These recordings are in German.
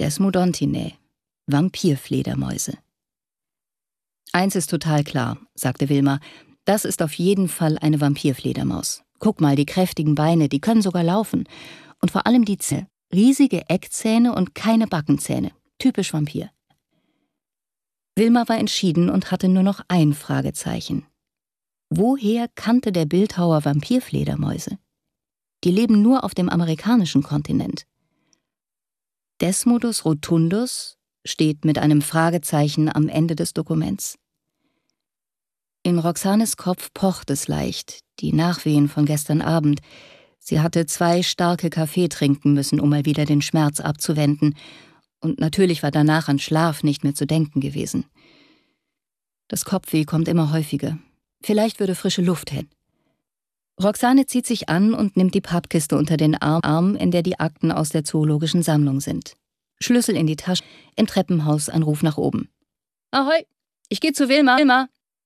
Desmodontinae, Vampirfledermäuse. »Eins ist total klar«, sagte Wilma, »das ist auf jeden Fall eine Vampirfledermaus. Guck mal, die kräftigen Beine, die können sogar laufen. Und vor allem die Zähne, riesige Eckzähne und keine Backenzähne. Typisch Vampir.« Wilma war entschieden und hatte nur noch ein Fragezeichen. Woher kannte der Bildhauer Vampirfledermäuse? Die leben nur auf dem amerikanischen Kontinent. Desmodus rotundus steht mit einem Fragezeichen am Ende des Dokuments. In Roxanes Kopf pocht es leicht, die Nachwehen von gestern Abend. Sie hatte 2 starke Kaffee trinken müssen, um mal wieder den Schmerz abzuwenden. Und natürlich war danach an Schlaf nicht mehr zu denken gewesen. Das Kopfweh kommt immer häufiger. Vielleicht würde frische Luft helfen. Roxane zieht sich an und nimmt die Pappkiste unter den Arm, in der die Akten aus der zoologischen Sammlung sind. Schlüssel in die Tasche, im Treppenhaus ein Ruf nach oben. »Ahoi, ich gehe zu Wilma.«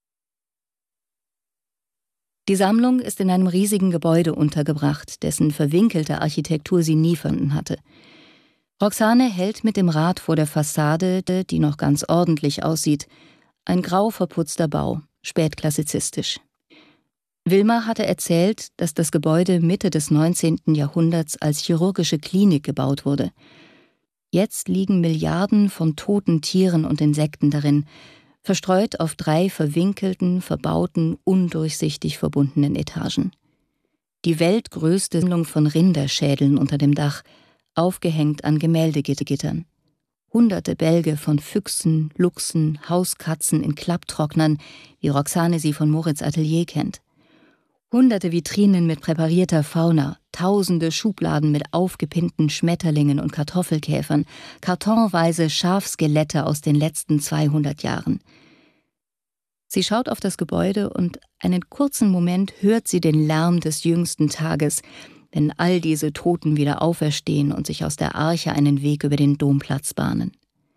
Die Sammlung ist in einem riesigen Gebäude untergebracht, dessen verwinkelte Architektur sie nie verstanden hatte. Roxane hält mit dem Rad vor der Fassade, die noch ganz ordentlich aussieht. Ein grau verputzter Bau, spätklassizistisch. Wilma hatte erzählt, dass das Gebäude Mitte des 19. Jahrhunderts als chirurgische Klinik gebaut wurde. Jetzt liegen Milliarden von toten Tieren und Insekten darin, verstreut auf 3 verwinkelten, verbauten, undurchsichtig verbundenen Etagen. Die weltgrößte Sammlung von Rinderschädeln unter dem Dach, aufgehängt an Gemäldegittern. Hunderte Bälge von Füchsen, Luchsen, Hauskatzen in Klapptrocknern, wie Roxane sie von Moritz Atelier kennt. Hunderte Vitrinen mit präparierter Fauna, tausende Schubladen mit aufgepinnten Schmetterlingen und Kartoffelkäfern, kartonweise Schafskelette aus den letzten 200 Jahren. Sie schaut auf das Gebäude und einen kurzen Moment hört sie den Lärm des jüngsten Tages, wenn all diese Toten wieder auferstehen und sich aus der Arche einen Weg über den Domplatz bahnen.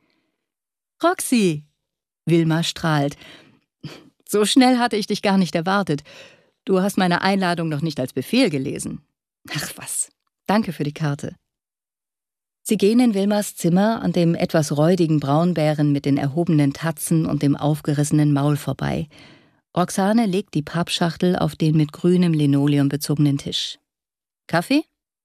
»Roxy!« Wilma strahlt. »So schnell hatte ich dich gar nicht erwartet. Du hast meine Einladung noch nicht als Befehl gelesen.« »Ach was, danke für die Karte.« Sie gehen in Wilmas Zimmer an dem etwas räudigen Braunbären mit den erhobenen Tatzen und dem aufgerissenen Maul vorbei. Roxane legt die Pappschachtel auf den mit grünem Linoleum bezogenen Tisch. »Kaffee?«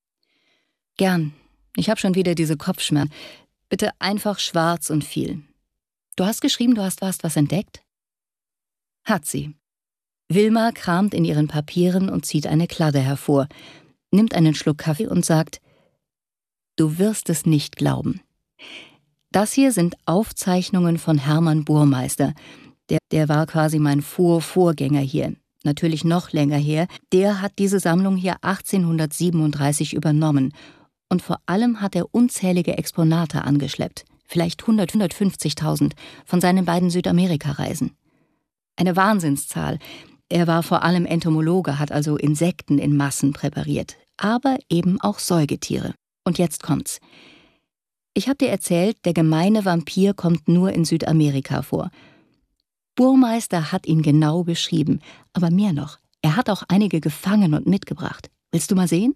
»Gern. Ich habe schon wieder diese Kopfschmerzen. Bitte einfach schwarz und viel. Du hast geschrieben, du hast was entdeckt?« Hat sie. Wilma kramt in ihren Papieren und zieht eine Kladde hervor, nimmt einen Schluck Kaffee und sagt: »Du wirst es nicht glauben. Das hier sind Aufzeichnungen von Hermann Burmeister. Der war quasi mein Vorgänger hier. Natürlich noch länger her. Der hat diese Sammlung hier 1837 übernommen. Und vor allem hat er unzählige Exponate angeschleppt. Vielleicht 150.000 von seinen beiden Südamerika-Reisen. Eine Wahnsinnszahl. Er war vor allem Entomologe, hat also Insekten in Massen präpariert. Aber eben auch Säugetiere. Und jetzt kommt's. Ich habe dir erzählt, der gemeine Vampir kommt nur in Südamerika vor. Burmeister hat ihn genau beschrieben, aber mehr noch, er hat auch einige gefangen und mitgebracht. Willst du mal sehen?«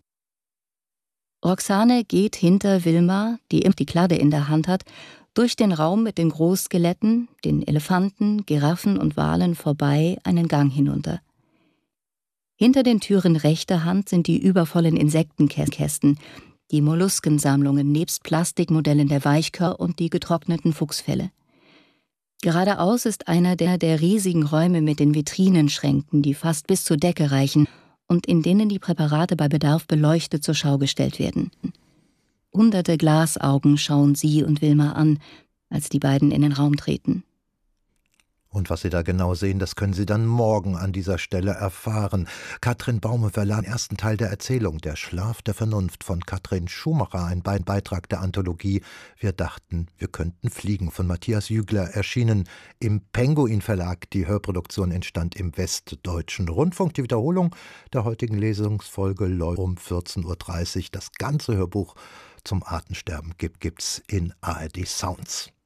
Roxane geht hinter Wilma, die die Kladde in der Hand hat, durch den Raum mit den Großskeletten, den Elefanten, Giraffen und Walen vorbei einen Gang hinunter. Hinter den Türen rechter Hand sind die übervollen Insektenkästen, die Molluskensammlungen nebst Plastikmodellen der Weichkörper und die getrockneten Fuchsfelle. Geradeaus ist einer der riesigen Räume mit den Vitrinenschränken, die fast bis zur Decke reichen und in denen die Präparate bei Bedarf beleuchtet zur Schau gestellt werden. Hunderte Glasaugen schauen sie und Wilma an, als die beiden in den Raum treten. Und was Sie da genau sehen, das können Sie dann morgen an dieser Stelle erfahren. Katrin Baume verlas den ersten Teil der Erzählung »Der Schlaf der Vernunft« von Katrin Schumacher, ein Beitrag der Anthologie »Wir dachten, wir könnten fliegen« von Matthias Jügler, erschienen im Penguin Verlag. Die Hörproduktion entstand im Westdeutschen Rundfunk. Die Wiederholung der heutigen Lesungsfolge läuft um 14:30 Uhr. Das ganze Hörbuch zum Artensterben gibt's in ARD Sounds.